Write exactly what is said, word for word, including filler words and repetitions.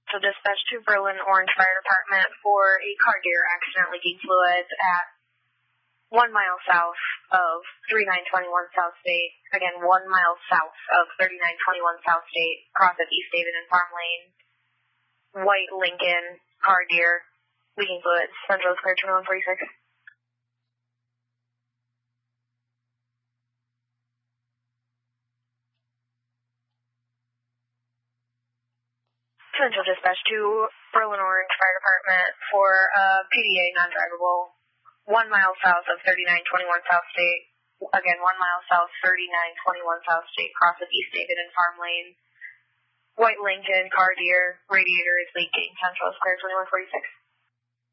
So dispatch to Berlin Orange Fire Department for a car deer accident leaking fluids at one mile south of thirty-nine twenty-one South State. Again, one mile south of thirty-nine twenty-one South State, across at East David and Farm Lane. White Lincoln, car deer, leaking fluids. Central is clear, twenty-one forty-six. Central dispatch to Berlin Orange Fire Department for a P D A non-drivable, one mile south of thirty-nine twenty-one South State. Again, one mile south, thirty-nine twenty-one South State, cross of East David and Farm Lane. White Lincoln, car deer, radiator is leaking. Central is clear, twenty-one forty-six.